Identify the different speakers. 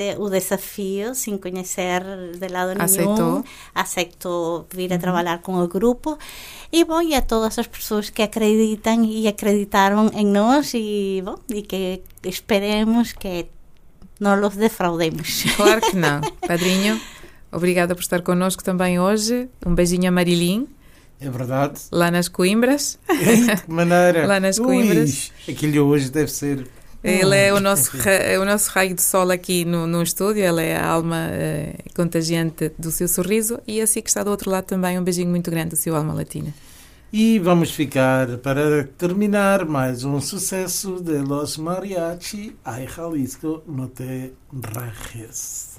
Speaker 1: o desafio, sem conhecer de lado nenhum, aceitou vir a trabalhar com o grupo. E, bom, e a todas as pessoas que acreditam e acreditaram em nós e que esperemos que não os defraudemos.
Speaker 2: Claro que não. Padrinho, obrigada por estar connosco também hoje. Um beijinho a Marilim.
Speaker 3: É verdade.
Speaker 2: Lá nas Coimbras.
Speaker 3: Ei, de que maneira.
Speaker 2: Lá nas Coimbras.
Speaker 3: Aquilo hoje deve ser...
Speaker 2: Ele é o nosso raio de sol aqui no estúdio. Ele é a alma contagiante do seu sorriso. E assim que está do outro lado também, um beijinho muito grande do seu alma latina.
Speaker 3: E vamos ficar para terminar mais um sucesso de Los Mariachi Ay Jalisco No Te Rajes.